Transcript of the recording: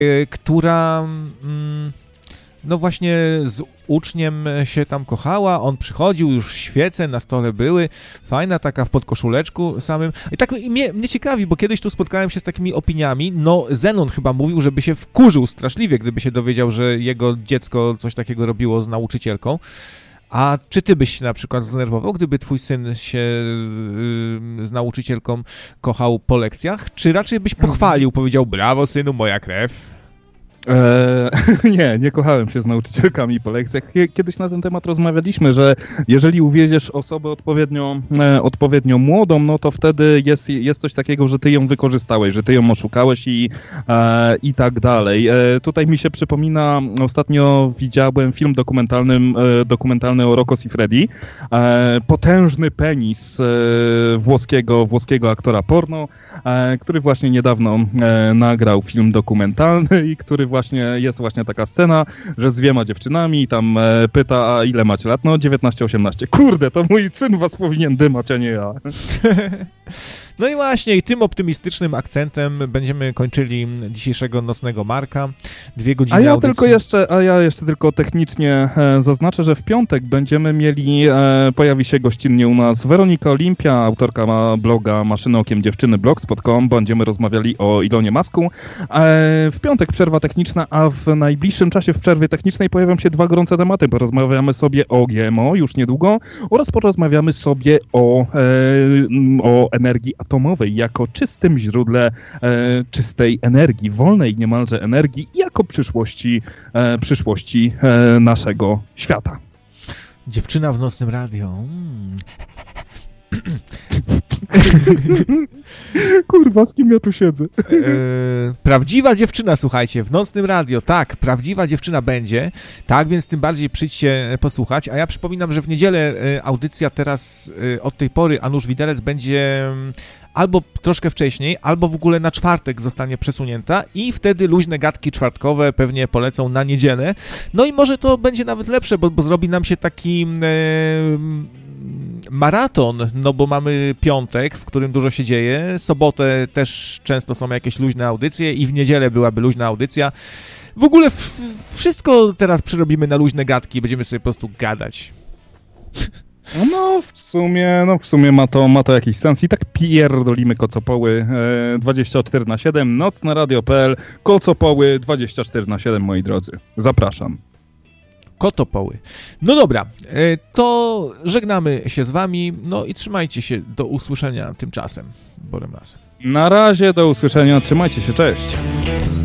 która no właśnie z uczniem się tam kochała, on przychodził, już świece na stole były, fajna taka w podkoszuleczku samym. I tak mnie ciekawi, bo kiedyś tu spotkałem się z takimi opiniami, no Zenon chyba mówił, żeby się wkurzył straszliwie, gdyby się dowiedział, że jego dziecko coś takiego robiło z nauczycielką. A czy ty byś się na przykład zdenerwował, gdyby twój syn się z nauczycielką kochał po lekcjach? Czy raczej byś pochwalił, powiedział, brawo synu, moja krew? Nie kochałem się z nauczycielkami po lekcjach. Kiedyś na ten temat rozmawialiśmy, że jeżeli uwieziesz osobę odpowiednio młodą, no to wtedy jest coś takiego, że ty ją wykorzystałeś, że ty ją oszukałeś i tak dalej. Tutaj mi się przypomina, ostatnio widziałem film dokumentalny o Rocco Siffredi. Potężny penis włoskiego aktora porno, który właśnie niedawno nagrał film dokumentalny i który jest właśnie taka scena, że z 2 dziewczynami tam pyta, a ile macie lat? No 19-18. Kurde, to mój syn was powinien dymać, a nie ja. No i właśnie, i tym optymistycznym akcentem będziemy kończyli dzisiejszego Nocnego Marka. 2 godziny audycji. A ja jeszcze tylko technicznie zaznaczę, że w piątek będziemy mieli, pojawi się gościnnie u nas Weronika Olimpia, autorka bloga Maszyny Okiem Dziewczyny, blogspot.com. Będziemy rozmawiali o Elonie Musku. W piątek przerwa techniczna, a w najbliższym czasie w przerwie technicznej pojawią się 2 gorące tematy. Porozmawiamy sobie o GMO już niedługo oraz porozmawiamy sobie o energii atomowej jako czystym źródle czystej energii, wolnej niemalże energii jako przyszłości naszego świata. Dziewczyna w nocnym radio. Kurwa, z kim ja tu siedzę? Prawdziwa dziewczyna, słuchajcie, w nocnym radio, tak, prawdziwa dziewczyna będzie, tak, więc tym bardziej przyjdźcie posłuchać, a ja przypominam, że w niedzielę audycja teraz od tej pory, Anusz Widelec będzie albo troszkę wcześniej, albo w ogóle na czwartek zostanie przesunięta i wtedy luźne gadki czwartkowe pewnie polecą na niedzielę, no i może to będzie nawet lepsze, bo zrobi nam się taki maraton, no bo mamy piątek, w którym dużo się dzieje, sobotę też często są jakieś luźne audycje i w niedzielę byłaby luźna audycja. W ogóle wszystko teraz przerobimy na luźne gadki, będziemy sobie po prostu gadać. No w sumie ma to jakiś sens i tak pierdolimy kocopoły 24/7, nocneradio.pl, kocopoły 24/7, moi drodzy. Zapraszam. Kotopoły. No dobra, to żegnamy się z wami, no i trzymajcie się, do usłyszenia tymczasem, borem lasem. Na razie, do usłyszenia, trzymajcie się, cześć.